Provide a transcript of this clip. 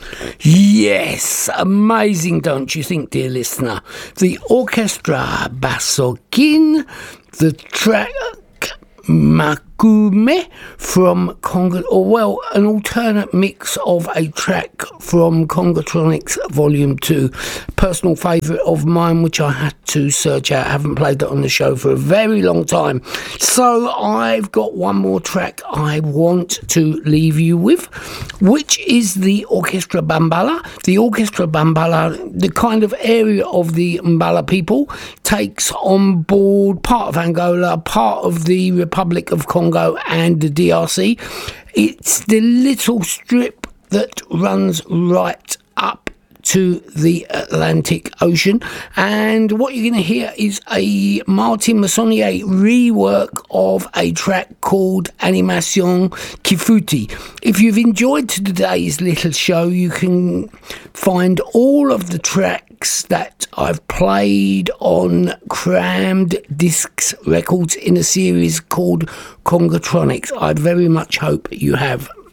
Yes, amazing, don't you think, dear listener? The Orchestra Basokin, the track Makume from Conga, or well, an alternate mix of a track from Congatronics Volume 2. Personal favourite of mine, which I had to search out. I haven't played it on the show for a very long time. So I've got one more track I want to leave you with, which is the Orchestra Bambala. The Orchestra Bambala, the kind of area of the Mbala people, takes on board part of Angola, part of the Republic of Congo and the DRC. It's the little strip that runs right up to the Atlantic Ocean, and what you're going to hear is a Martin Massonnier rework of a track called Animation Kifuti. If you've enjoyed today's little show, you can find all of the tracks that I've played on Crammed Discs Records in a series called Congatronics. I very much hope you have